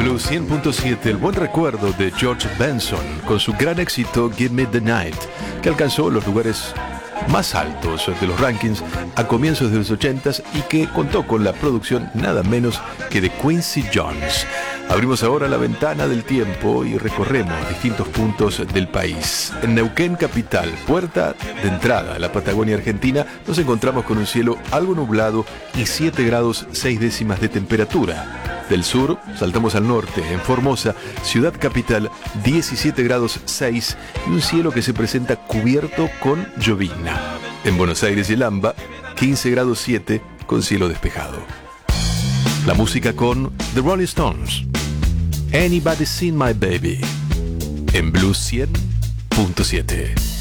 Blue 100.7, el buen recuerdo de George Benson con su gran éxito Give Me the Night, que alcanzó los lugares más altos de los rankings a comienzos de los 80s y que contó con la producción nada menos que de Quincy Jones. Abrimos ahora la ventana del tiempo y recorremos distintos puntos del país. En Neuquén capital, puerta de entrada a la Patagonia Argentina, nos encontramos con un cielo algo nublado y 7 grados 6 décimas de temperatura. Del sur, saltamos al norte, en Formosa, ciudad capital, 17 grados 6 y un cielo que se presenta cubierto con llovizna. En Buenos Aires y El Amba, 15 grados 7 con cielo despejado. La música con The Rolling Stones. Anybody Seen My Baby. En Blue 100.7.